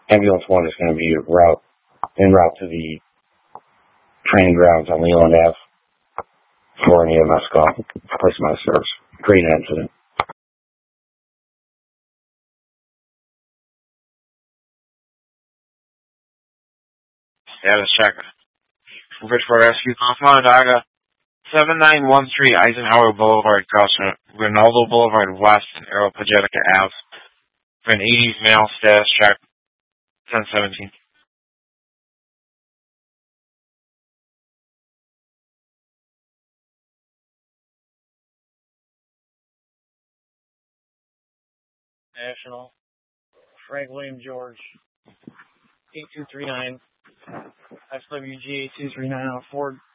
Ambulance 1 is going to be en route to the training grounds on Leland Ave for an EMS call. Place my service. Great incident. Status check. Bridgeport Rescue Compound, Aga. 7913 Eisenhower Boulevard, across from Ronaldo Boulevard West and Aeropagetica Ave. For an 80s male, status check. 1017. National. Frank William George. 8239. SWG 8239 on Ford.